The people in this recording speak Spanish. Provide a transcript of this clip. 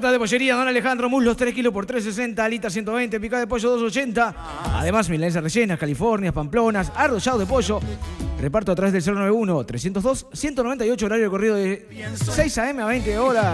Oferta de pollería, don Alejandro, muslos 3 kilos por 3.60, alitas 120, picada de pollo 2.80. Además, milanesas rellenas, californias, pamplonas, arrollado de pollo. Reparto a través del 091-302-198, horario de corrido de 6 a.m. a 20 horas.